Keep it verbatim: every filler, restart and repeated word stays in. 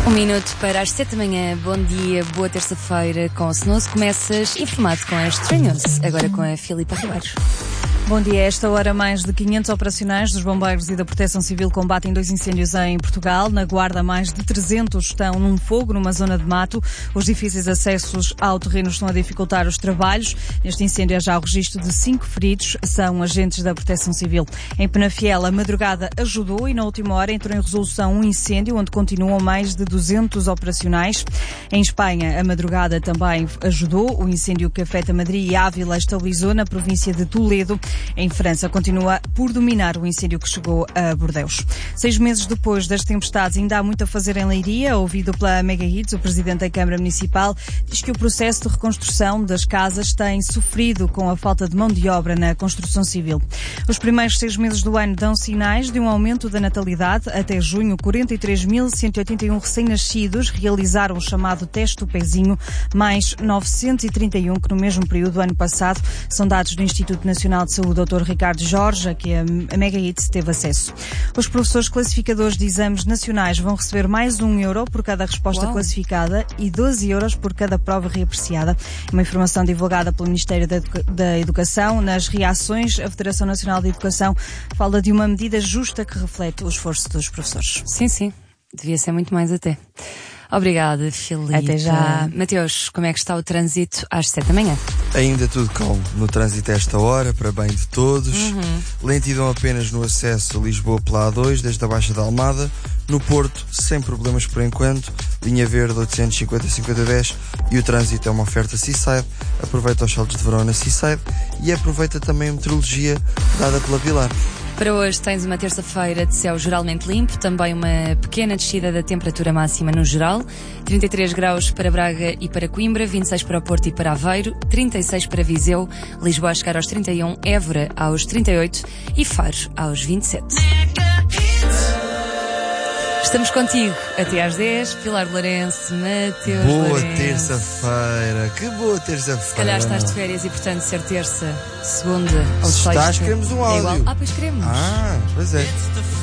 Um minuto para as sete da manhã. Bom dia, boa terça-feira. Com o Snows começas informado com a Estranhos. Agora com a Filipa Ribeiro. Bom dia. A esta hora, mais de quinhentos operacionais dos bombeiros e da Proteção Civil combatem dois incêndios em Portugal. Na Guarda, mais de trezentos estão num fogo numa zona de mato. Os difíceis acessos ao terreno estão a dificultar os trabalhos. Neste incêndio há já o registro de cinco feridos. São agentes da Proteção Civil. Em Penafiel, a madrugada ajudou e na última hora entrou em resolução um incêndio onde continuam mais de duzentos operacionais. Em Espanha, a madrugada também ajudou. O incêndio que afeta Madrid e Ávila estabilizou na província de Toledo. Em França, continua por dominar o incêndio que chegou a Bordeus. Seis meses depois das tempestades, ainda há muito a fazer em Leiria. Ouvido pela Mega Hits, o presidente da Câmara Municipal diz que o processo de reconstrução das casas tem sofrido com a falta de mão de obra na construção civil. Os primeiros seis meses do ano dão sinais de um aumento da natalidade. Até junho, quarenta e três mil cento e oitenta e um recém-nascidos realizaram o chamado teste do pezinho, mais novecentos e trinta e um que no mesmo período do ano passado. São dados do Instituto Nacional de Saúde, o doutor Ricardo Jorge, a que a Mega Hits teve acesso. Os professores classificadores de exames nacionais vão receber mais um euro por cada resposta Uau. classificada e doze euros por cada prova reapreciada. Uma informação divulgada pelo Ministério da, Educa- da Educação. Nas reações, a Federação Nacional de Educação fala de uma medida justa que reflete o esforço dos professores. Sim, sim. Devia ser muito mais até. Obrigada, Filipe. Até já. Mateus, como é que está o trânsito às sete da manhã? Ainda tudo calmo no trânsito a esta hora, para bem de todos. Uhum. Lentidão apenas no acesso a Lisboa pela A dois, desde a Baixa da Almada. No Porto, sem problemas por enquanto. Linha Verde oitocentos e cinquenta, cinquenta dez. E o trânsito é uma oferta Seaside. Aproveita os saltos de verão na Seaside e aproveita também a meteorologia dada pela Pilar. Para hoje tens uma terça-feira de céu geralmente limpo, também uma pequena descida da temperatura máxima no geral, trinta e três graus para Braga e para Coimbra, vinte e seis para o Porto e para Aveiro, trinta e seis para Viseu, Lisboa a chegar aos trinta e um, Évora aos trinta e oito e Faro aos vinte e sete. Estamos contigo até às dez, Pilar Lourenço, Mateus Boa Lourenço. terça-feira, que boa terça-feira. Se calhar estás de férias e, portanto, ser terça, segunda ou Se sexta. estás, queremos um É áudio. igual. Ah, pois queremos. Ah, pois é.